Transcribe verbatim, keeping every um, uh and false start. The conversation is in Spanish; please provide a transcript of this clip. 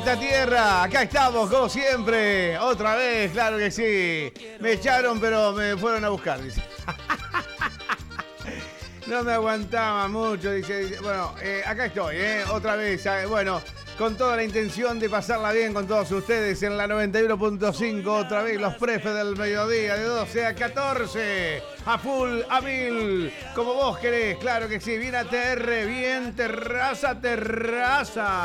planeta Tierra. Acá estamos, como siempre. Otra vez, claro que sí. Me echaron, pero me fueron a buscar, dice. No me aguantaba mucho, dice. dice bueno, eh, acá estoy, eh, otra vez. Eh, bueno, con toda la intención de pasarla bien con todos ustedes en la noventa y uno punto cinco. Otra vez los prefes del mediodía, de doce a catorce. A full, a mil. Como vos querés, claro que sí. Bien A T R, bien terraza, terraza.